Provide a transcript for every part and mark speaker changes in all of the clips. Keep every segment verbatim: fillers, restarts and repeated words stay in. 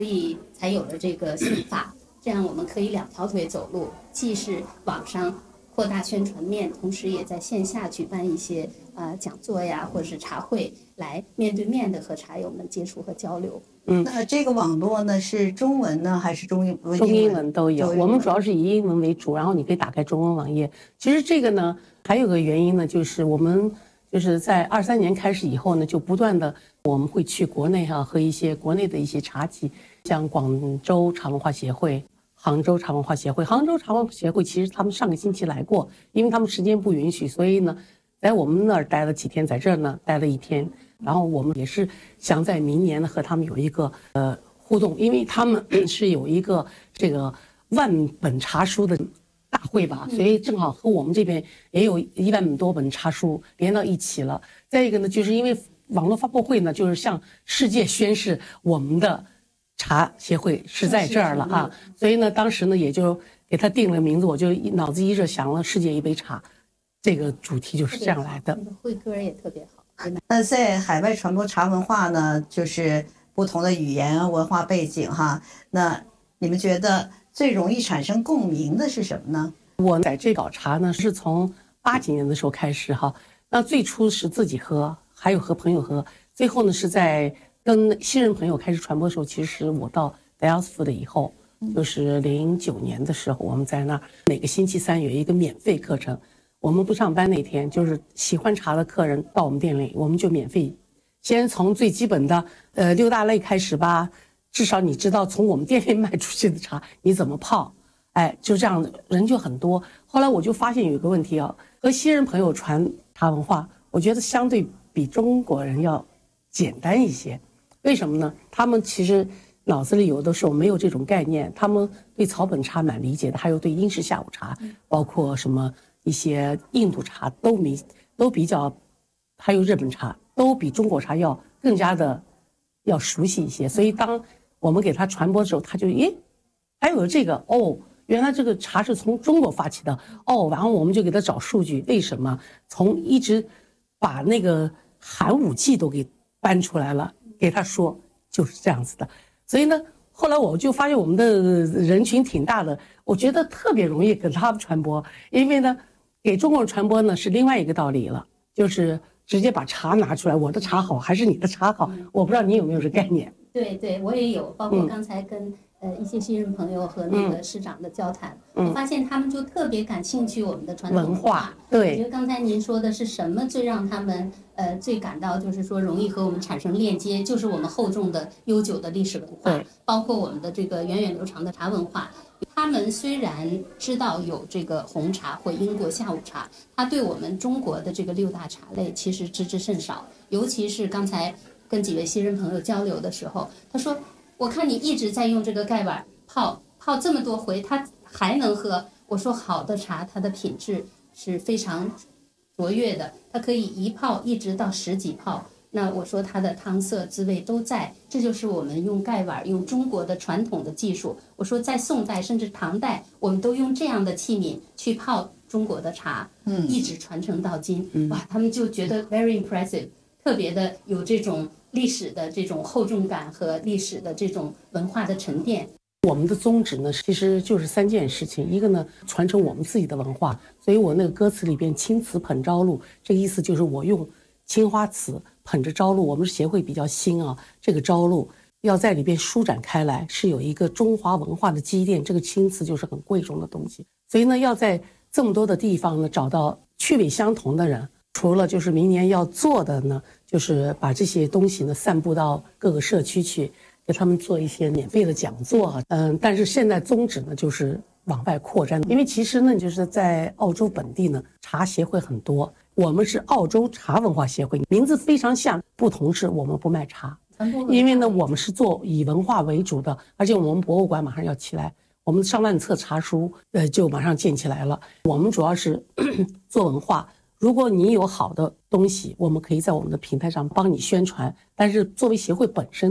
Speaker 1: 所以才有了这个想法。这样我们可以两条腿走路，既是网上扩大宣传面，同时也在线下举办一些呃讲座呀，或者是茶会，来面对面的和茶友们接触和交流。
Speaker 2: 嗯，那这个网络呢是中文呢还是中英文？
Speaker 3: 中英文都有。我们主要是以英文为主，然后你可以打开中文网页。其实这个呢还有个原因呢，就是我们就是在二三年开始以后呢，就不断的我们会去国内哈、啊、和一些国内的一些茶企，像广州茶文化协会、杭州茶文化协会。杭州茶文化协会其实他们上个星期来过，因为他们时间不允许，所以呢在我们那儿待了几天，在这儿呢待了一天。然后我们也是想在明年呢和他们有一个呃互动，因为他们是有一个这个万本茶书的大会吧，所以正好和我们这边也有一万多本茶书连到一起了。再一个呢，就是因为网络发布会呢，就是向世界宣示我们的茶协会是在这儿了啊，所以呢，当时呢也就给他定了名字，我就脑子一热想了世界一杯茶，这个主题就是这样来的。
Speaker 1: 会歌也特别好。
Speaker 2: 那在海外传播茶文化呢，就是不同的语言文化背景哈，那你们觉得最容易产生共鸣的是什么呢？
Speaker 3: 我在这搞茶呢是从八几年的时候开始哈，那最初是自己喝，还有和朋友喝，最后呢是在跟新人朋友开始传播的时候，其实我到 Daylesford 以后，就是零九年的时候，我们在那儿每个星期三有一个免费课程。我们不上班那天，就是喜欢茶的客人到我们店里，我们就免费，先从最基本的呃六大类开始吧，至少你知道从我们店里卖出去的茶你怎么泡，哎，就这样人就很多。后来我就发现有一个问题啊，和新人朋友传茶文化，我觉得相对比中国人要简单一些。为什么呢？他们其实脑子里有的时候没有这种概念，他们对草本茶蛮理解的，还有对英式下午茶，包括什么一些印度茶都没都比较，还有日本茶都比中国茶要更加的要熟悉一些。所以当我们给他传播的时候，他就诶还有这个哦，原来这个茶是从中国发起的哦，然后我们就给他找数据，为什么从一直把那个寒武纪都给搬出来了，给他说就是这样子的。所以呢后来我就发现我们的人群挺大的，我觉得特别容易给他们传播，因为呢给中国人传播呢是另外一个道理了，就是直接把茶拿出来，我的茶好还是你的茶好，我不知道你有没有这概念。
Speaker 1: 对对，我也有，包括刚才跟、嗯、呃一些新人朋友和那个市长的交谈、嗯、我发现他们就特别感兴趣我们的传统文化。
Speaker 3: 对，
Speaker 1: 我觉得刚才您说的是什么最让他们呃最感到就是说容易和我们产生链接，就是我们厚重的悠久的历史文化，包括我们的这个源远流长的茶文化。他们虽然知道有这个红茶或英国下午茶，他对我们中国的这个六大茶类其实知之甚少。尤其是刚才跟几位新人朋友交流的时候，他说我看你一直在用这个盖碗泡泡这么多回，他还能喝。我说好的茶它的品质是非常卓越的，它可以一泡一直到十几泡，那我说它的汤色滋味都在，这就是我们用盖碗用中国的传统的技术。我说在宋代甚至唐代我们都用这样的器皿去泡中国的茶，嗯，一直传承到今、嗯、哇，他们就觉得 very impressive， 特别的有这种历史的这种厚重感和历史的这种文化的沉淀。
Speaker 3: 我们的宗旨呢其实就是三件事情，一个呢传承我们自己的文化，所以我那个歌词里边青瓷捧朝露，这个意思就是我用青花瓷捧着朝露，我们协会比较新啊，这个朝露要在里边舒展开来，是有一个中华文化的积淀，这个青瓷就是很贵重的东西，所以呢要在这么多的地方呢找到趣味相同的人。除了就是明年要做的呢，就是把这些东西呢散布到各个社区去，给他们做一些免费的讲座啊，嗯，但是现在宗旨呢就是往外扩展，因为其实呢就是在澳洲本地呢茶协会很多，我们是澳洲茶文化协会，名字非常像，不同是我们不卖茶，因为呢我们是做以文化为主的，而且我们博物馆马上要起来，我们上万册茶书呃就马上建起来了，我们主要是做文化。如果你有好的东西，我们可以在我们的平台上帮你宣传，但是作为协会本身呢，我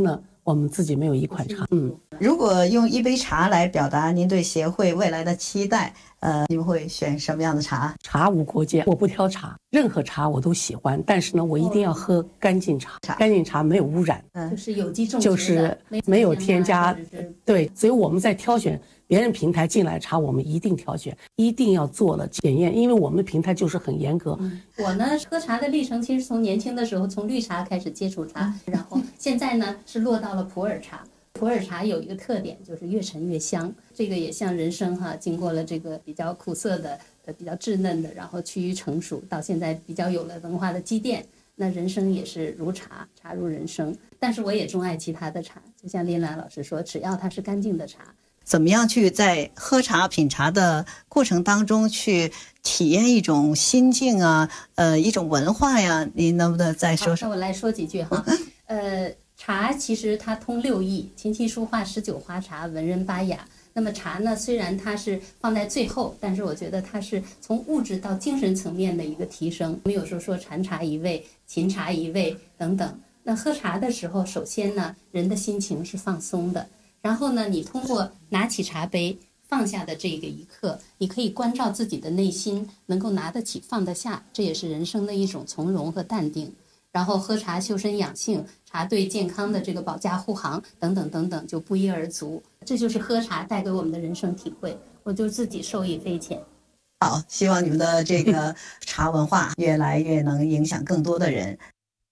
Speaker 3: 我们自己没有一款茶。嗯，
Speaker 2: 如果用一杯茶来表达您对协会未来的期待，呃，你们会选什么样的茶？
Speaker 3: 茶无国界，我不挑茶，任何茶我都喜欢，但是呢，我一定要喝干净茶，干净茶没有污染，
Speaker 1: 嗯，就是有机种植的，
Speaker 3: 就是没有添加，对，所以我们在挑选别人平台进来的茶，我们一定挑选，一定要做了检验，因为我们的平台就是很严格。
Speaker 1: 嗯、我呢，喝茶的历程其实从年轻的时候从绿茶开始接触茶，然后现在呢是落到了普洱茶。普洱茶有一个特点，就是越陈越香，这个也像人参哈，经过了这个比较苦涩的、比较稚嫩的，然后趋于成熟，到现在比较有了文化的积淀。那人参也是如茶，茶如人参，但是我也钟爱其他的茶，就像林兰老师说，只要它是干净的茶。
Speaker 2: 怎么样去在喝茶品茶的过程当中去体验一种心境啊，呃，一种文化呀？您能不能再说说？
Speaker 1: 那我来说几句哈，呃。茶其实它通六艺，琴棋书画诗酒花茶，文人八雅。那么茶呢，虽然它是放在最后，但是我觉得它是从物质到精神层面的一个提升。我们有时候说禅茶一味，琴茶一味等等。那喝茶的时候，首先呢，人的心情是放松的，然后呢，你通过拿起茶杯放下的这个一刻，你可以关照自己的内心，能够拿得起放得下，这也是人生的一种从容和淡定。然后喝茶修身养性，茶对健康的这个保驾护航等等等等就不一而足，这就是喝茶带给我们的人生体会，我就自己受益匪浅。
Speaker 2: 好，希望你们的这个茶文化越来越能影响更多的人。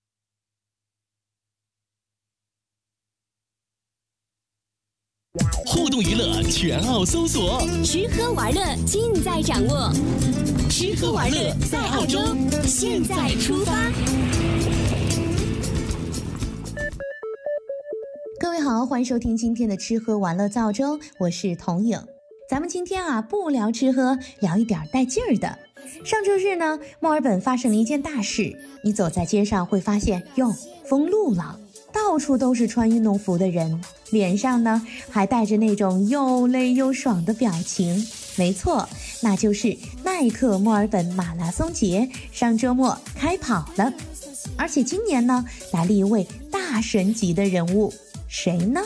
Speaker 4: 互动娱乐全澳搜索，
Speaker 5: 吃喝玩乐尽在掌握。
Speaker 4: 吃喝玩乐在澳洲，现在出发。
Speaker 6: 各位好，欢迎收听今天的吃喝玩乐在澳洲，我是童颖。咱们今天啊，不聊吃喝，聊一点带劲儿的。上周日呢，墨尔本发生了一件大事，你走在街上会发现，哟，封路了。到处都是穿运动服的人，脸上呢还带着那种又累又爽的表情。没错，那就是耐克墨尔本马拉松节上周末开跑了。而且今年呢，来了一位大神级的人物，谁呢？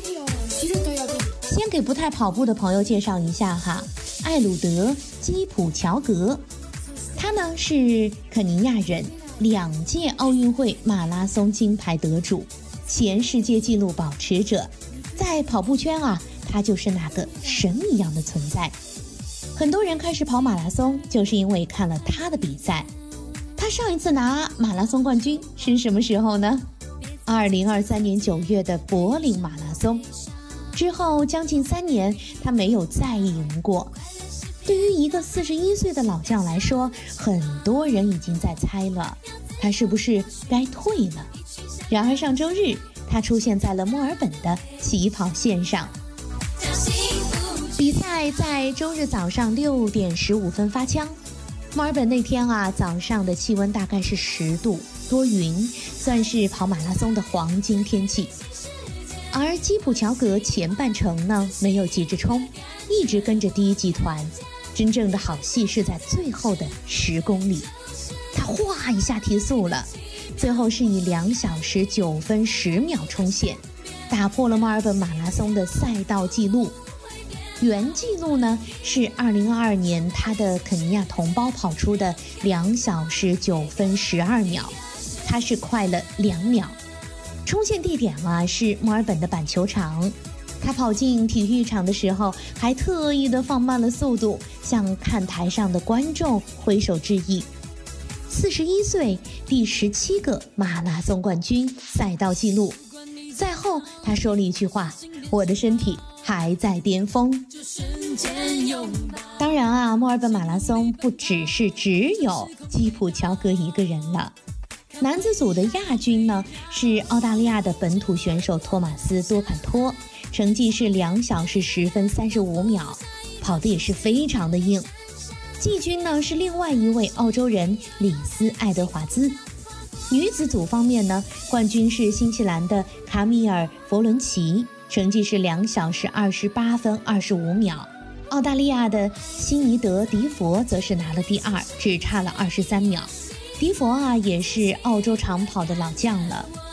Speaker 6: 先给不太跑步的朋友介绍一下哈，艾鲁德·基普乔格，他呢是肯尼亚人，两届奥运会马拉松金牌得主，前世界纪录保持者，在跑步圈啊，他就是那个神一样的存在。很多人开始跑马拉松，就是因为看了他的比赛。他上一次拿马拉松冠军是什么时候呢？二零二三年九月的柏林马拉松。之后将近三年，他没有再赢过。对于一个四十一岁的老将来说，很多人已经在猜了，他是不是该退了？然而上周日，他出现在了墨尔本的起跑线上。比赛在周日早上六点十五分发枪。墨尔本那天啊，早上的气温大概是十度，多云，算是跑马拉松的黄金天气。而基普乔格前半程呢，没有急着冲，一直跟着第一集团。真正的好戏是在最后的十公里，他哗一下提速了，最后是以两小时九分十秒冲线，打破了墨尔本马拉松的赛道纪录。原纪录呢是二零二二年他的肯尼亚同胞跑出的两小时九分十二秒，他是快了两秒。冲线地点啊是墨尔本的板球场。他跑进体育场的时候，还特意的放慢了速度，向看台上的观众挥手致意。四十一岁，第十七个马拉松冠军，赛道纪录。赛后，他说了一句话：“我的身体还在巅峰。”当然啊，墨尔本马拉松不只是只有基普乔格一个人了。男子组的亚军呢，是澳大利亚的本土选手托马斯·多坎托。成绩是两小时十分三十五秒，跑得也是非常的硬。季军呢是另外一位澳洲人里斯·爱德华兹。女子组方面呢，冠军是新西兰的卡米尔·弗伦奇，成绩是两小时二十八分二十五秒。澳大利亚的希尼德·迪佛则是拿了第二，只差了二十三秒。迪佛啊也是澳洲长跑的老将了。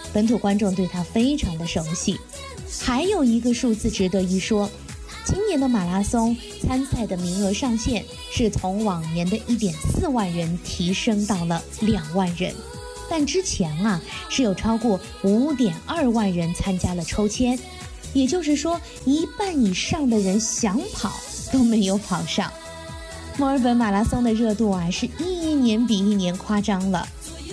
Speaker 6: 本土观众对他非常的熟悉。还有一个数字值得一说，今年的马拉松参赛的名额上限是从往年的一点四万人提升到了两万人，但之前啊是有超过五点二万人参加了抽签，也就是说一半以上的人想跑都没有跑上。墨尔本马拉松的热度啊是一年比一年夸张了。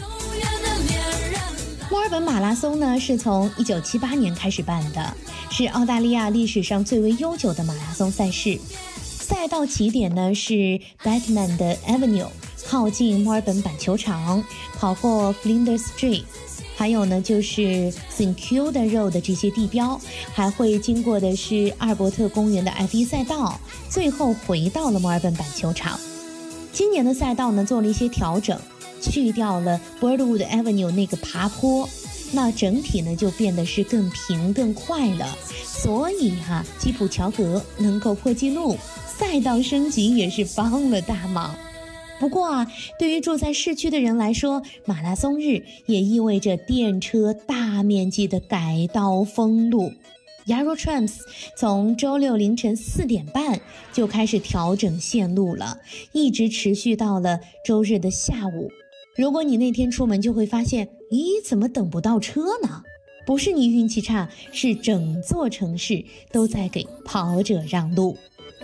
Speaker 6: 墨尔本马拉松呢是从一九七八年开始办的，是澳大利亚历史上最为悠久的马拉松赛事。赛道起点呢是 Batman 的 Avenue， 靠近墨尔本板球场，跑过 Flinders Street， 还有呢就是 Saint Kilda Road 的这些地标，还会经过的是阿尔伯特公园的 F 一 赛道，最后回到了墨尔本板球场。今年的赛道呢做了一些调整，去掉了 Birdwood Avenue 那个爬坡，那整体呢就变得是更平更快了。所以哈、啊，基普乔格能够破纪录，赛道升级也是帮了大忙。不过啊，对于住在市区的人来说，马拉松日也意味着电车大面积的改道封路。Yarra Trams 从周六凌晨四点半就开始调整线路了，一直持续到了周日的下午。如果你那天出门就会发现，咦，怎么等不到车呢？不是你运气差，是整座城市都在给跑者让路。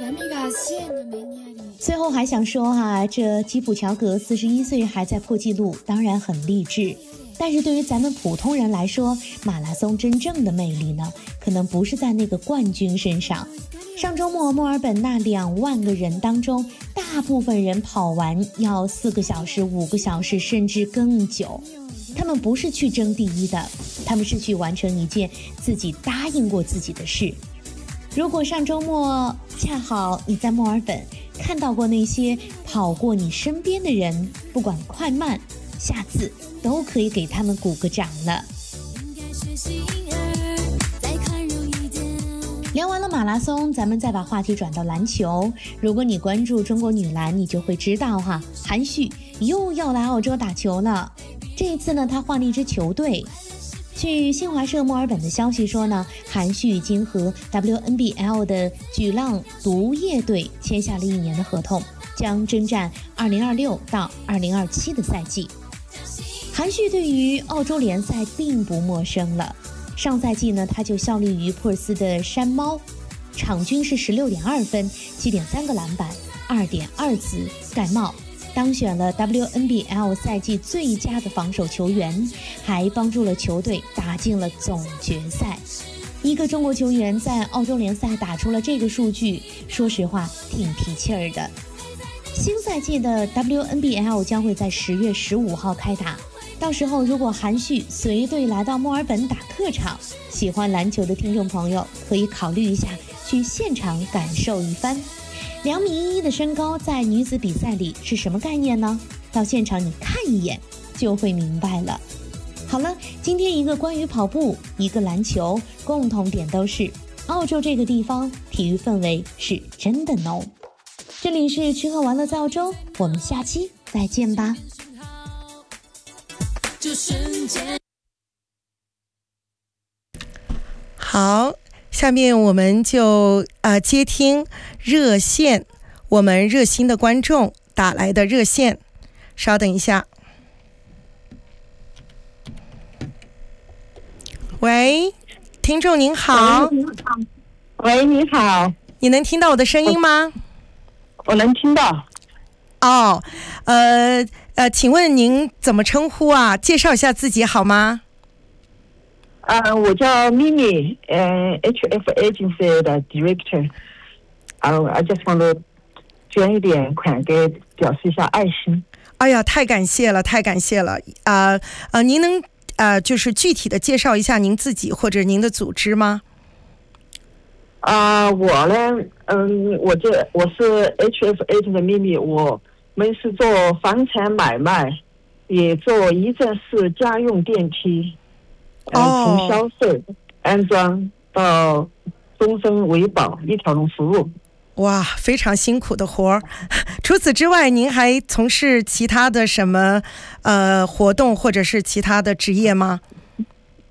Speaker 6: 最后还想说哈、啊，这基普乔格四十一岁还在破纪录，当然很励志。但是对于咱们普通人来说，马拉松真正的魅力呢，可能不是在那个冠军身上。上周末墨尔本那两万个人当中，大部分人跑完要四个小时、五个小时，甚至更久。他们不是去争第一的，他们是去完成一件自己答应过自己的事。如果上周末恰好你在墨尔本看到过那些跑过你身边的人，不管快慢，下次都可以给他们鼓个掌了。聊完了马拉松，咱们再把话题转到篮球。如果你关注中国女篮，你就会知道哈，韩旭又要来澳洲打球了。这一次呢，他换了一支球队。据新华社墨尔本的消息说呢，韩旭已经和 W N B L 的巨浪毒液队签下了一年的合同，将征战二零二六到二零二七的赛季。韩旭对于澳洲联赛并不陌生了，上赛季呢，他就效力于珀斯的山猫，场均是十六点二分、七点三个篮板、二点二次盖帽，当选了 W N B L 赛季最佳的防守球员，还帮助了球队打进了总决赛。一个中国球员在澳洲联赛打出了这个数据，说实话挺提气儿的。新赛季的 W N B L 将会在十月十五号开打，到时候如果韩旭随队来到墨尔本打客场，喜欢篮球的听众朋友可以考虑一下去现场感受一番。两米一一的身高在女子比赛里是什么概念呢？到现场你看一眼就会明白了。好了，今天一个关于跑步，一个篮球，共同点都是澳洲这个地方体育氛围是真的浓。这里是吃喝玩乐在澳洲，我们下期再见吧。
Speaker 7: 好，下面我们就呃接听热线，我们热心的观众打来的热线，稍等一下。喂，听众您好。
Speaker 8: 喂，你好。
Speaker 7: 你能听到我的声音吗？
Speaker 8: 我能听到。
Speaker 7: 哦，呃呃，请问您怎么称呼啊？介绍一下自己好吗？
Speaker 8: 呃，我叫咪咪，呃 ，H F Agency 的 Director。呃 I just want to 捐一点款给表示一下爱心。
Speaker 7: 哎呀，太感谢了，太感谢了。啊、呃、呃，您能呃就是具体的介绍一下您自己或者您的组织吗？
Speaker 8: 啊、呃，我呢，嗯，我这我是 H F Agent 的咪咪，我们是做房产买卖，也做一站式家用电梯，呃，
Speaker 7: 哦、
Speaker 8: 从销售、安装到终身维保一条龙服务。
Speaker 7: 哇，非常辛苦的活儿。除此之外，您还从事其他的什么呃活动或者是其他的职业吗？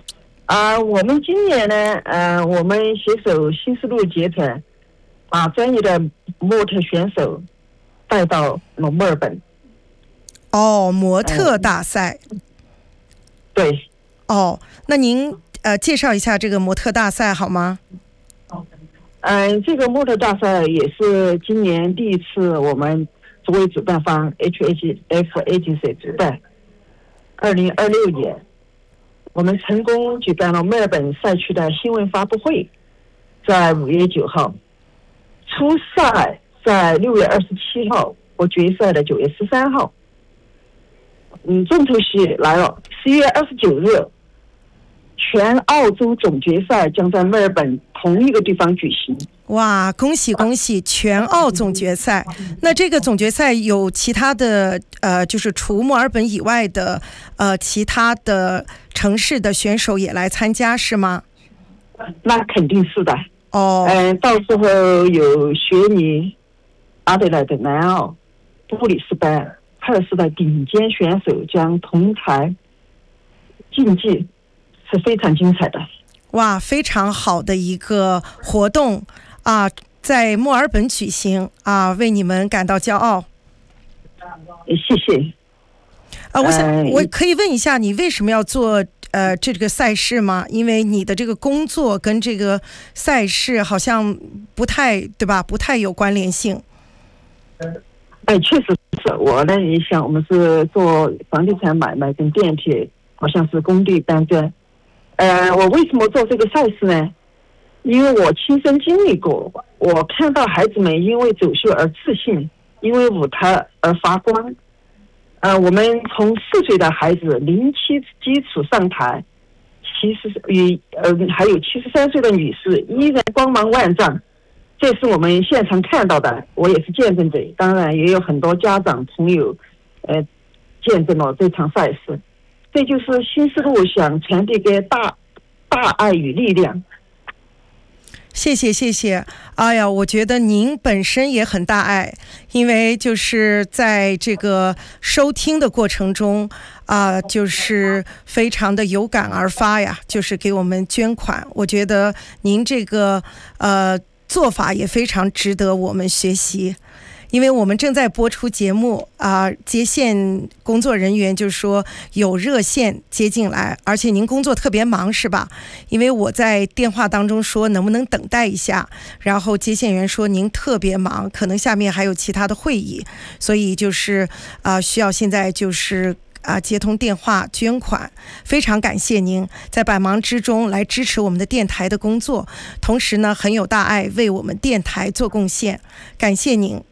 Speaker 8: 啊、呃，我们今年呢，呃，我们携手新丝路集团，把专业的模特选手带到了墨尔本。
Speaker 7: 哦，模特大赛。
Speaker 8: 嗯、对。
Speaker 7: 哦，那您呃介绍一下这个模特大赛好吗？
Speaker 8: 嗯、呃，这个模特大赛也是今年第一次我们作为主办方 H H F Agency 主办。二零二六年，我们成功举办了墨尔本赛区的新闻发布会，在五月九号，初赛在六月二十七号，和决赛的九月十三号。嗯，重头戏来了，十一月二十九日，全澳洲总决赛将在墨尔本同一个地方举行。
Speaker 7: 哇，恭喜恭喜！全澳总决赛，那这个总决赛有其他的呃，就是除墨尔本以外的呃其他的城市的选手也来参加是吗？
Speaker 8: 那肯定是的。
Speaker 7: 哦，
Speaker 8: 嗯、呃，到时候有雪梨、阿德莱德、南澳、布里斯班、珀斯的顶尖选手将同台竞技，是非常精彩的。
Speaker 7: 哇，非常好的一个活动啊，在墨尔本举行啊，为你们感到骄傲。
Speaker 8: 谢谢。
Speaker 7: 啊，我想我可以问一下，你为什么要做呃这个赛事吗？因为你的这个工作跟这个赛事好像不太对吧？不太有关联性。
Speaker 8: 哎，确实是我呢。你想，我们是做房地产买卖跟电铁，好像是工地单专。呃，我为什么做这个赛事呢？因为我亲身经历过，我看到孩子们因为走秀而自信，因为舞台而发光。呃，我们从四岁的孩子零基基础上台，七十与呃还有七十三岁的女士依然光芒万丈，这是我们现场看到的，我也是见证者。当然，也有很多家长朋友，呃，见证了这场赛事。这就是新丝路想传递给大大爱与力量。
Speaker 7: 谢谢谢谢，哎呀，我觉得您本身也很大爱，因为就是在这个收听的过程中啊、呃，就是非常的有感而发呀，就是给我们捐款。我觉得您这个呃做法也非常值得我们学习。因为我们正在播出节目啊、呃，接线工作人员就说有热线接进来，而且您工作特别忙是吧？因为我在电话当中说能不能等待一下，然后接线员说您特别忙，可能下面还有其他的会议，所以就是啊、呃，需要现在就是啊、呃、接通电话捐款。非常感谢您在百忙之中来支持我们的电台的工作，同时呢很有大爱为我们电台做贡献，感谢您。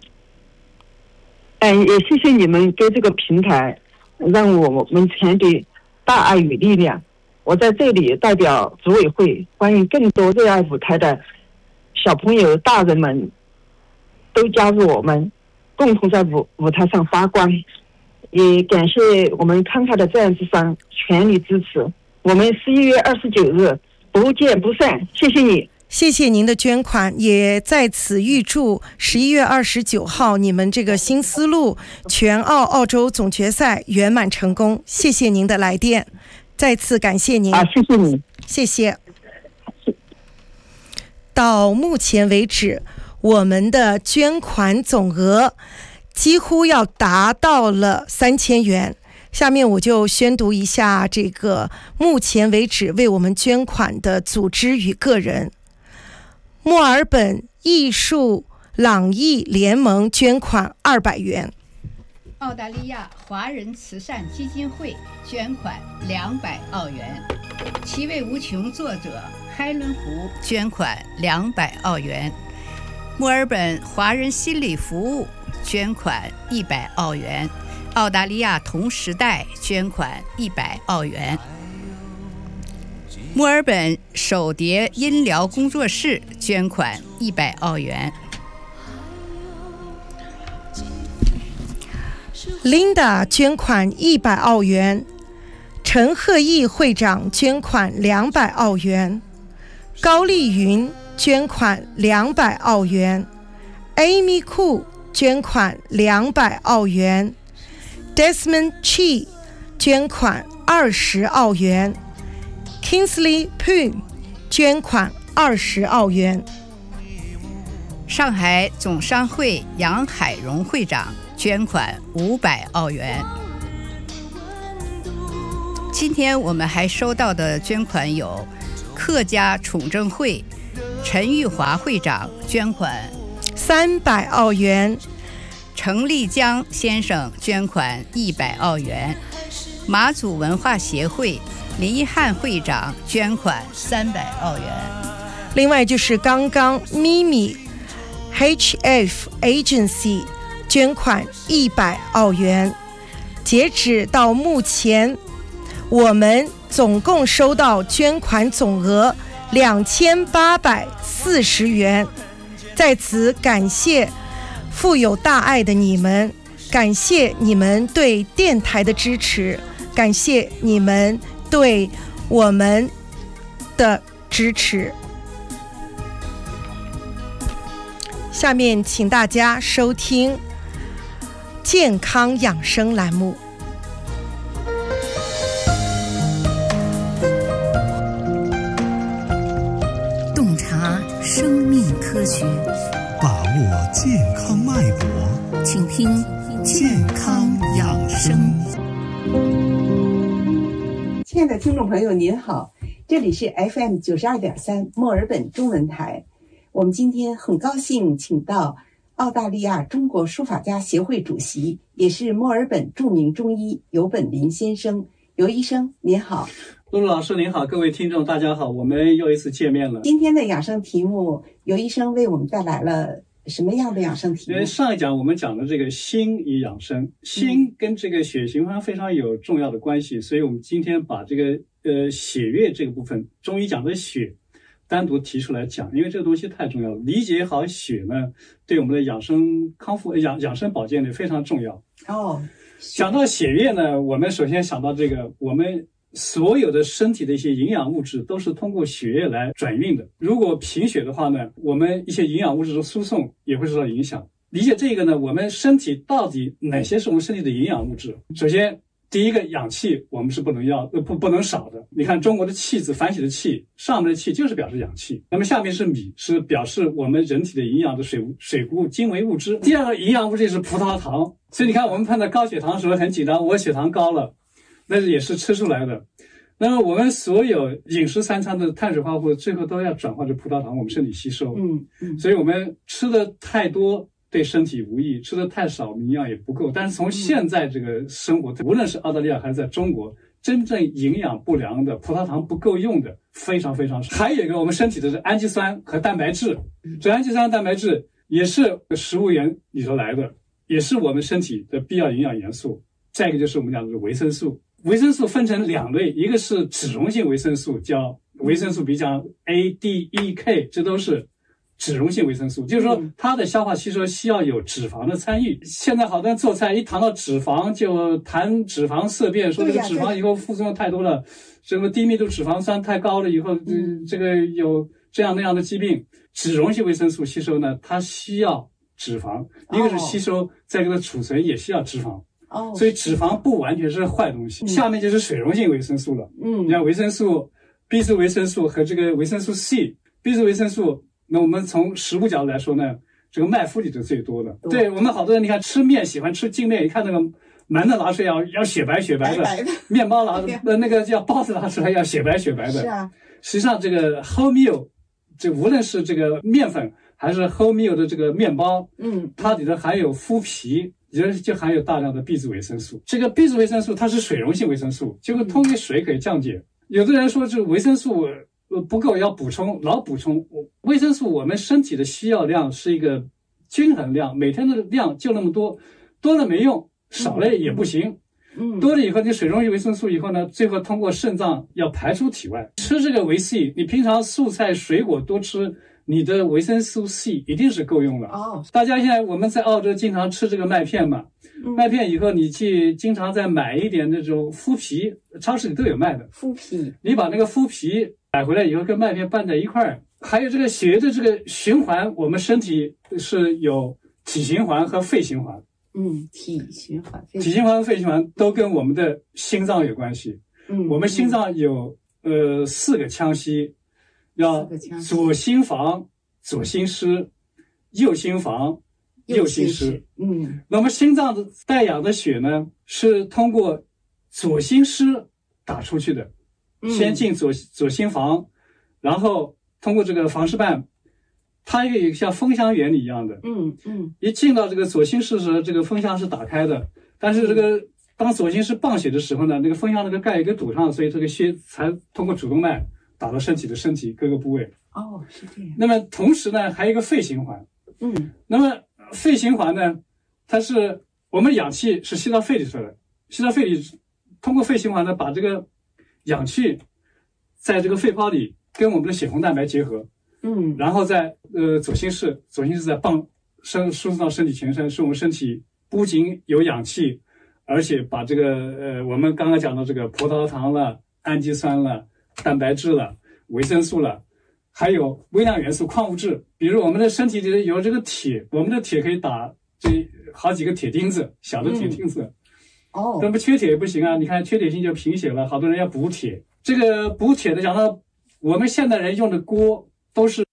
Speaker 8: 嗯，也谢谢你们给这个平台，让我们传递大爱与力量。我在这里代表组委会，欢迎更多热爱舞台的小朋友、大人们都加入我们，共同在舞舞台上发光。也感谢我们慷慨的赞助商全力支持。我们十一月二十九日不见不散，谢谢你。
Speaker 7: 谢谢您的捐款，也在此预祝十一月二十九号你们这个新丝路全澳澳洲总决赛圆满成功。谢谢您的来电，再次感谢您。
Speaker 8: 啊，谢谢你，
Speaker 7: 谢谢。到目前为止，我们的捐款总额几乎要达到了三千元。下面我就宣读一下这个目前为止为我们捐款的组织与个人。墨尔本艺术朗艺联盟捐款二百元，
Speaker 9: 澳大利亚华人慈善基金会捐款两百澳元，其味无穷作者海伦湖捐款两百澳元，墨尔本华人心理服务捐款一百澳元，澳大利亚同时代捐款一百澳元。墨尔本手碟音疗工作室捐款一百澳元。
Speaker 7: Linda 捐款一百澳元，陈鹤义会长捐款两百澳元，高丽云捐款两百澳元 ，Amy Koo 捐款两百澳元 ，Desmond Chi 捐款二十澳元。 Kingsley Poon 捐款二十澳元。
Speaker 9: 上海总商会杨海荣会长捐款五百澳元。今天我们还收到的捐款有客家崇正会陈玉华会长捐款
Speaker 7: 三百澳元，
Speaker 9: 程立江先生捐款一百澳元，马祖文化协会林一汉会长捐款三百澳元。
Speaker 7: 另外就是刚刚咪咪 H F Agency 捐款一百澳元。截止到目前，我们总共收到捐款总额两千八百四十元。在此感谢富有大爱的你们，感谢你们对电台的支持，感谢你们对我们的支持。下面请大家收听健康养生栏目。
Speaker 4: 洞察生命科学，
Speaker 10: 把握健康脉搏，
Speaker 4: 请听健康养生。
Speaker 11: 亲爱的听众朋友您好，这里是 F M 九十二点三墨尔本中文台。我们今天很高兴请到澳大利亚中国书法家协会主席，也是墨尔本著名中医尤本林先生。尤医生您好。
Speaker 12: 露露老师您好，各位听众大家好，我们又一次见面了。
Speaker 11: 今天的养生题目，尤医生为我们带来了什么样的养生题目？
Speaker 12: 因为上一讲我们讲的这个心以养生，心跟这个血循环非常有重要的关系，嗯、所以我们今天把这个呃血液这个部分，中医讲的血单独提出来讲，因为这个东西太重要了。理解好血呢，对我们的养生康复、养养生保健呢非常重要。
Speaker 11: 哦，
Speaker 12: 讲到血液呢，我们首先想到这个，我们所有的身体的一些营养物质都是通过血液来转运的。如果贫血的话呢，我们一些营养物质的输送也会受到影响。理解这个呢，我们身体到底哪些是我们身体的营养物质？首先，第一个氧气我们是不能要呃不不能少的。你看中国的气字繁体的气，上面的气就是表示氧气，那么下面是米，是表示我们人体的营养的水水谷精微物质。第二个营养物质是葡萄糖，所以你看我们碰到高血糖的时候很紧张，我血糖高了，那也是吃出来的。那么我们所有饮食三餐的碳水化合物最后都要转化成葡萄糖，我们身体吸收。
Speaker 11: 嗯嗯，
Speaker 12: 所以我们吃的太多对身体无益，吃的太少营养也不够。但是从现在这个生活，无论是澳大利亚还是在中国，真正营养不良的、葡萄糖不够用的非常非常少。还有一个我们身体的氨基酸和蛋白质，这氨基酸、蛋白质也是食物源里头来的，也是我们身体的必要营养元素。再一个就是我们讲的维生素，维生素分成两类，一个是脂溶性维生素，叫维生素，比如讲 A、D、E、K， 这都是脂溶性维生素，就是说它的消化吸收需要有脂肪的参与。现在好多人做菜一谈到脂肪就谈脂肪色变，说这个脂肪以后副作用太多了，什么低密度脂肪酸太高了以后，嗯，这个有这样那样的疾病。脂溶性维生素吸收呢，它需要脂肪，一个是吸收，再一个储存也需要脂肪。
Speaker 11: 哦，
Speaker 12: 所以脂肪不完全是坏东西。嗯、下面就是水溶性维生素了。嗯，你看维生素 B 族维生素和这个维生素 C。B 族维生素，那我们从食物角度来说呢，这个麦麸里头最多的。对我们好多人，你看吃面喜欢吃精面，一看那个馒头拿出来要要雪白雪白的，
Speaker 11: 白白的
Speaker 12: 面包拿呃那个叫包子拿出来要雪白雪白的。
Speaker 11: 是啊，
Speaker 12: 实际上这个 whole meal， 这无论是这个面粉还是 whole meal 的这个面包，嗯，它里头含有麸皮。就就含有大量的 B 族维生素，这个 B 族维生素它是水溶性维生素，结果通过水可以降解。有的人说这维生素不够要补充，老补充。维生素我们身体的需要量是一个均衡量，每天的量就那么多，多了没用，少了也不行。嗯，多了以后你水溶性维生素以后呢，最后通过肾脏要排出体外。吃这个维 C， 你平常素菜水果多吃。你的维生素 C 一定是够用了哦。大家现在我们在澳洲经常吃这个麦片嘛，嗯、麦片以后你去经常再买一点那种麸皮，超市里都有卖的
Speaker 11: 麸皮。你
Speaker 12: 把那个麸皮买回来以后跟麦片拌在一块儿，还有这个血液的这个循环，我们身体是有体循环和肺循环。
Speaker 11: 嗯，体循环、
Speaker 12: 体循环和肺循环都跟我们的心脏有关系。嗯，我们心脏有呃四个腔隙，要左心房、左心室，右心房、右心室。
Speaker 11: 嗯，
Speaker 12: 那么心脏的带氧的血呢，是通过左心室打出去的，
Speaker 11: 嗯、
Speaker 12: 先进左左心房，然后通过这个房室瓣，它有一个像风箱原理一样的，
Speaker 11: 嗯嗯，
Speaker 12: 一进到这个左心室时，这个风箱是打开的，但是这个。嗯当左心室泵血的时候呢，那个风箱那个盖给堵上，所以这个血才通过主动脉打到身体的身体各个部位。
Speaker 11: 哦，是这样。
Speaker 12: 那么同时呢，还有一个肺循环。
Speaker 11: 嗯。
Speaker 12: 那么肺循环呢，它是我们氧气是吸到肺里头的，吸到肺里，通过肺循环呢，把这个氧气在这个肺泡里跟我们的血红蛋白结合。
Speaker 11: 嗯。
Speaker 12: 然后在呃左心室，左心室再泵身输送到身体全身，使我们身体不仅有氧气。而且把这个呃，我们刚刚讲到这个葡萄糖了、氨基酸了、蛋白质了、维生素了，还有微量元素、矿物质，比如我们的身体里有这个铁，我们的铁可以打这好几个铁钉子，小的铁钉子。嗯、
Speaker 11: 哦。
Speaker 12: 那么缺铁也不行啊，你看缺铁性就贫血了，好多人要补铁。这个补铁的讲到，我们现代人用的锅都是。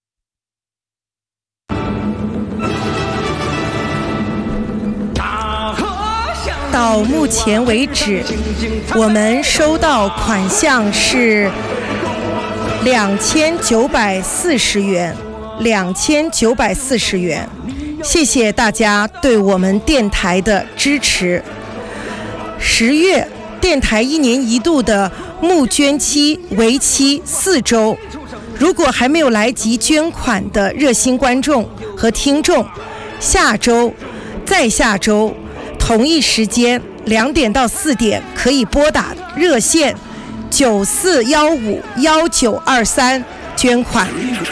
Speaker 7: 到目前为止，我们收到款项是两千九百四十元，两千九百四十元。谢谢大家对我们电台的支持。十月，电台一年一度的募捐期为期四周，如果还没有来及捐款的热心观众和听众，下周、再下周。同一时间两点到四点可以拨打热线九四幺五幺九二三捐款。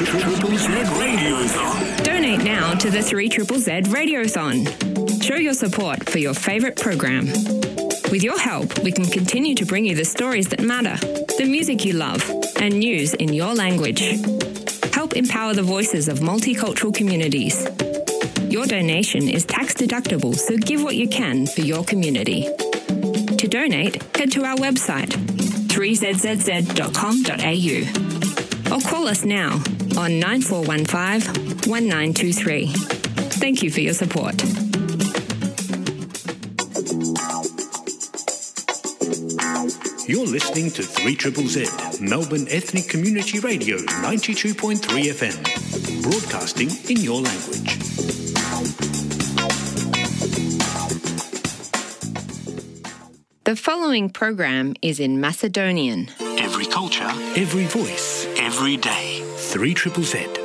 Speaker 13: Donate now to the three triple Z Radiothon. Show your support for your favorite program. With your help, we can continue to bring you the stories that matter, the music you love, and news in your language. Help empower the voices of multicultural communities. Your donation is tax deductible, so give what you can for your community. To donate, head to our website, three z z z dot com dot a u, or call us now on nine four one five one nine two three. Thank you for your support.
Speaker 10: You're listening to three triple Z, Melbourne Ethnic Community Radio, ninety-two point three F M, broadcasting in your language.
Speaker 13: The following program is in Macedonian.
Speaker 10: Every culture, every voice, every day. three triple Z.